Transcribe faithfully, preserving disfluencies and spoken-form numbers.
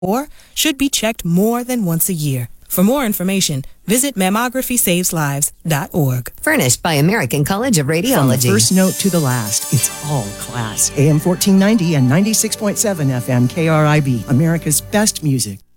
or should be checked more than once a year. For more information, visit mammography saves lives dot org. Furnished by American College of Radiology. From the first note to the last, it's all class. A M fourteen ninety and ninety-six point seven F M K R I B, America's best music.